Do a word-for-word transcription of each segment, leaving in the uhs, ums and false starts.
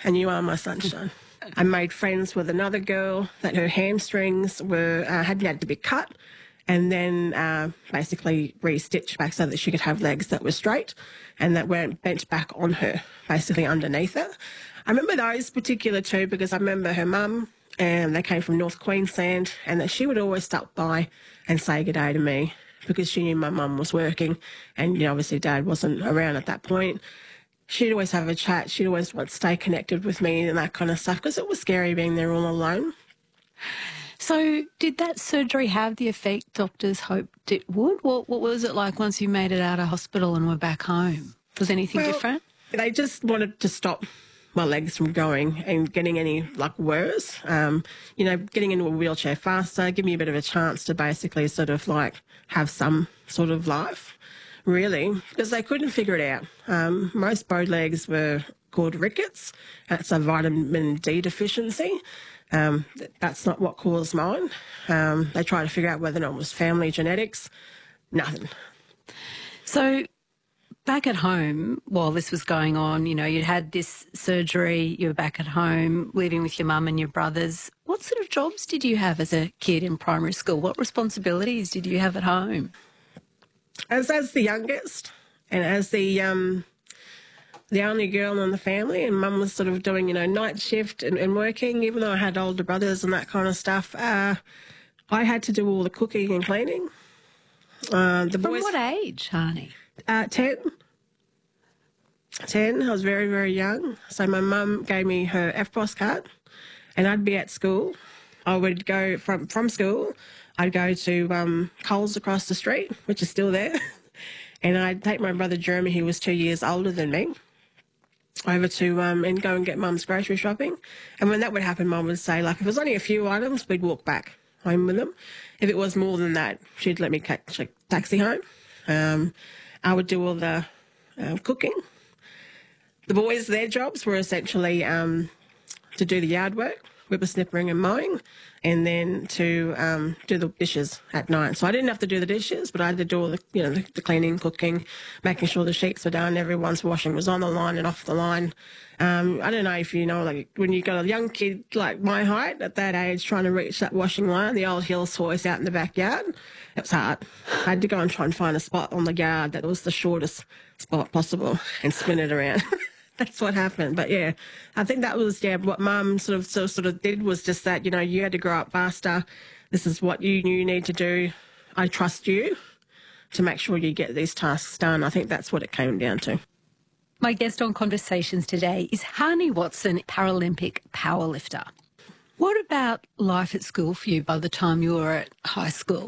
and you are my sunshine. I made friends with another girl that her hamstrings were uh, had had to be cut and then uh, basically re-stitched back so that she could have legs that were straight and that weren't bent back on her, basically underneath her. I remember those particular two because I remember her mum, and they came from North Queensland, and that she would always stop by and say good day to me because she knew my mum was working and, you know, obviously Dad wasn't around at that point. She'd always have a chat. She'd always want to stay connected with me and that kind of stuff because it was scary being there all alone. So did that surgery have the effect doctors hoped it would? What, what was it like once you made it out of hospital and were back home? Was anything well, different? They just wanted to stop my legs from going and getting any, like, worse. Um, you know, getting into a wheelchair faster, give me a bit of a chance to basically sort of, like, have some sort of life, really, because they couldn't figure it out. Um, most bow legs were called rickets. That's a vitamin D deficiency. Um, that's not what caused mine. Um, they tried to figure out whether or not it was family genetics. Nothing. So back at home, while this was going on, you know, you'd had this surgery, you were back at home, living with your mum and your brothers. What sort of jobs did you have as a kid in primary school? What responsibilities did you have at home? As, as the youngest and as the... Um, the only girl in the family, and Mum was sort of doing, you know, night shift and, and working, even though I had older brothers and that kind of stuff. Uh, I had to do all the cooking and cleaning. Uh, the From boys, what age, Hani? Uh, ten. Ten. I was very, very young. So my mum gave me her F B O S card, and I'd be at school. I would go from, from school, I'd go to um, Coles across the street, which is still there, and I'd take my brother Jeremy, who was two years older than me, over to um, and go and get Mum's grocery shopping. And when that would happen, Mum would say, like, if it was only a few items, we'd walk back home with them. If it was more than that, she'd let me catch a taxi home. Um, I would do all the uh, cooking. The boys, their jobs were essentially um, to do the yard work, whippersnippering and mowing, and then to um, do the dishes at night. So I didn't have to do the dishes, but I had to do all the, you know, the, the cleaning, cooking, making sure the sheets were done, everyone's washing was on the line and off the line. Um, I don't know if you know, like, when you got a young kid like my height at that age trying to reach that washing line, the old Hills toys out in the backyard, it was hard. I had to go and try and find a spot on the yard that was the shortest spot possible and spin it around. That's what happened. But, yeah, I think that was, yeah, what Mum sort of, sort of sort of did was just that, you know, you had to grow up faster. This is what you, you need to do. I trust you to make sure you get these tasks done. I think that's what it came down to. My guest on Conversations today is Hani Watson, Paralympic powerlifter. What about life at school for you by the time you were at high school?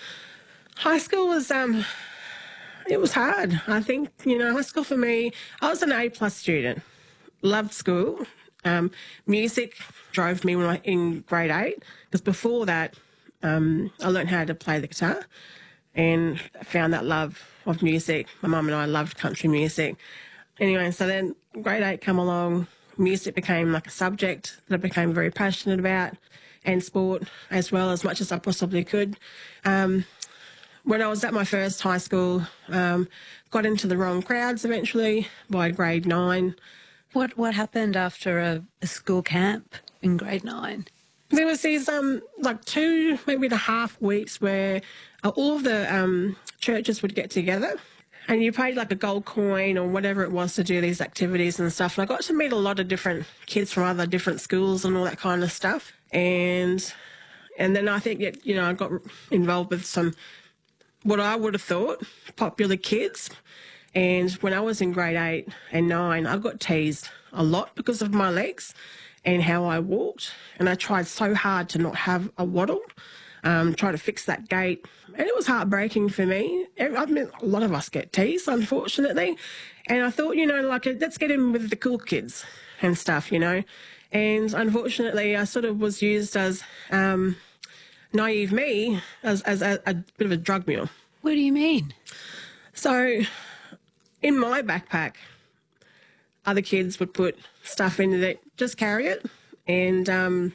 High school was... um. It was hard. I think, you know, high school for me, I was an A-plus student. Loved school. Um, music drove me when I, in grade eight, because before that um, I learned how to play the guitar and found that love of music. My mum and I loved country music. Anyway, so then grade eight come along, music became like a subject that I became very passionate about, and sport as well, as much as I possibly could. Um, When I was at my first high school, um, got into the wrong crowds eventually by grade nine. What what happened after a, a school camp in grade nine? There was these um like two, maybe and a half weeks where uh, all of the um, churches would get together, and you paid like a gold coin or whatever it was to do these activities and stuff. And I got to meet a lot of different kids from other different schools and all that kind of stuff. And and then I think that, you know, I got involved with some, what I would have thought, popular kids. And when I was in grade eight and nine, I got teased a lot because of my legs and how I walked. And I tried so hard to not have a waddle, um, try to fix that gait. And it was heartbreaking for me. I mean, a lot of us get teased, unfortunately. And I thought, you know, like, let's get in with the cool kids and stuff, you know. And unfortunately, I sort of was used as... Um, naive me as, as a, a bit of a drug mule. What do you mean? So in my backpack, other kids would put stuff in it, just carry it. And um,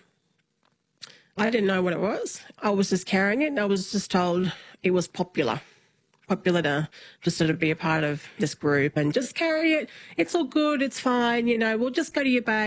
I didn't know what it was. I was just carrying it, and I was just told it was popular. Popular to just sort of be a part of this group and just carry it. It's all good, it's fine, you know, we'll just go to your bag.